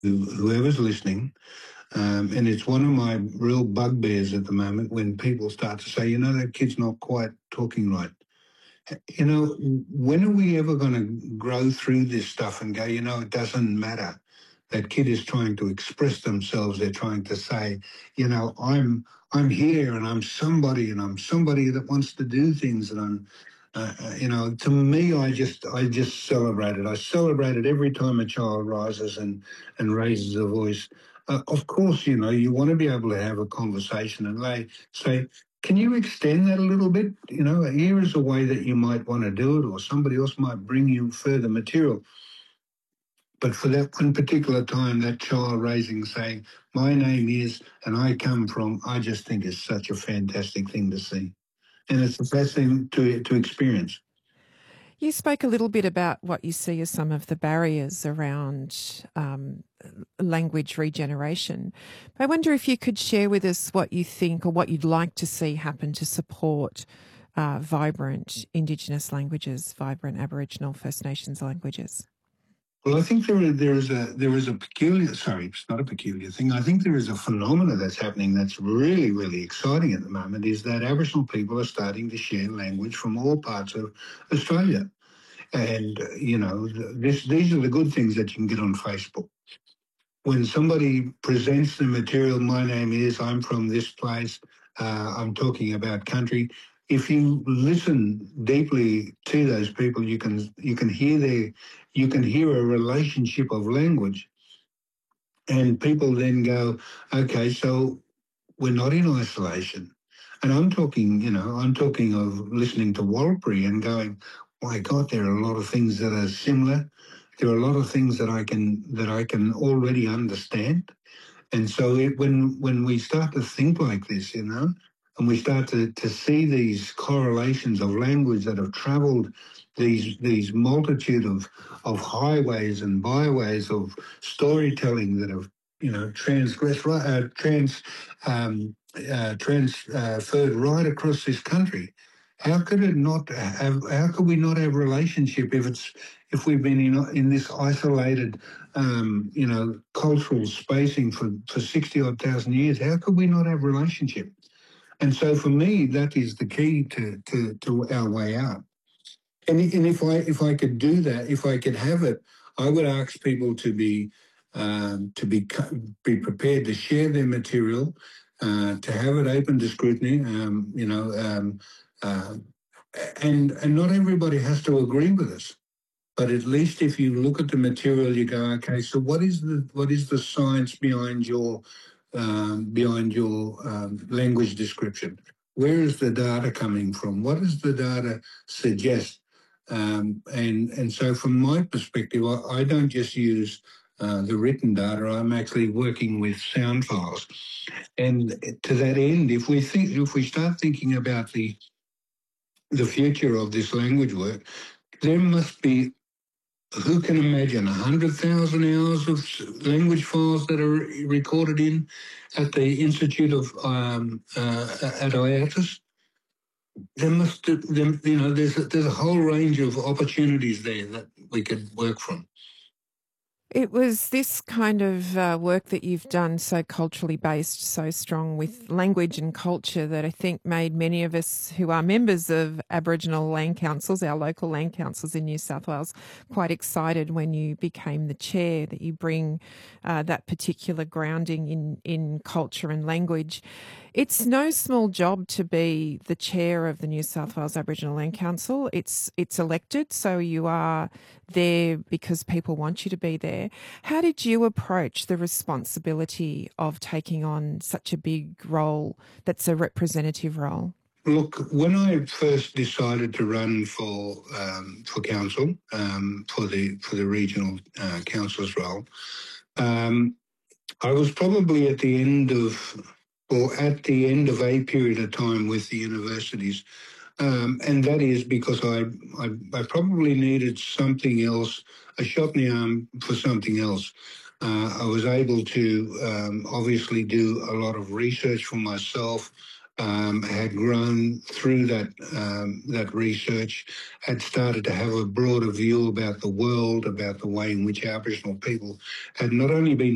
whoever's listening. And it's one of my real bugbears at the moment when people start to say, that kid's not quite talking right. When are we ever going to grow through this stuff and go, it doesn't matter. That kid is trying to express themselves. They're trying to say, I'm here and I'm somebody that wants to do things and to me, I just celebrate it. I celebrate it every time a child rises and raises a voice. Of course, you want to be able to have a conversation and say, can you extend that a little bit? Here is a way that you might want to do it, or somebody else might bring you further material. But for that one particular time, that child raising, saying, my name is, and I come from, I just think is such a fantastic thing to see. And it's the best thing to experience. You spoke a little bit about what you see as some of the barriers around language regeneration. I wonder if you could share with us what you think or what you'd like to see happen to support vibrant Indigenous languages, vibrant Aboriginal First Nations languages. Well, I think there is a peculiar. Sorry, it's not a peculiar thing. I think there is a phenomena that's happening that's really, really exciting at the moment. Is that Aboriginal people are starting to share language from all parts of Australia, and these are the good things that you can get on Facebook. When somebody presents the material, my name is, I'm from this place, I'm talking about country. If you listen deeply to those people, you can hear a relationship of language, and people then go, okay, so we're not in isolation. And I'm talking of listening to Warlpiri and going, my God, there are a lot of things that are similar. There are a lot of things that I can already understand. And so when we start to think like this, and we start to see these correlations of language that have traveled these multitude of highways and byways of storytelling that have transferred right across this country. How could we not have relationship if we've been in this isolated cultural spacing for 60 odd thousand years? How could we not have relationship? And so for me, that is the key to our way out. And if I could do that, if I could have it, I would ask people to be prepared to share their material, to have it open to scrutiny, and not everybody has to agree with us. But at least if you look at the material, you go, okay, so what is the science behind your language description? Where is the data coming from? What does the data suggest? And so from my perspective, I don't just use the written data. I'm actually working with sound files. And to that end, if we start thinking about the future of this language work, there must be, who can imagine 100,000 hours of language files that are recorded at the Institute of at IATIS? There's a whole range of opportunities there that we could work from. It was this kind of work that you've done, so culturally based, so strong with language and culture, that I think made many of us who are members of Aboriginal land councils, our local land councils in New South Wales, quite excited when you became the chair, that you bring that particular grounding in culture and language. It's no small job to be the chair of the New South Wales Aboriginal Land Council. It's elected, so you are there because people want you to be there. How did you approach the responsibility of taking on such a big role that's a representative role? Look, when I first decided to run for council, for the regional council's role, I was probably at the end of a period of time with the universities. And that is because I probably needed something else, a shot in the arm for something else. I was able to obviously do a lot of research for myself. Had grown through that research, had started to have a broader view about the world, about the way in which Aboriginal people had not only been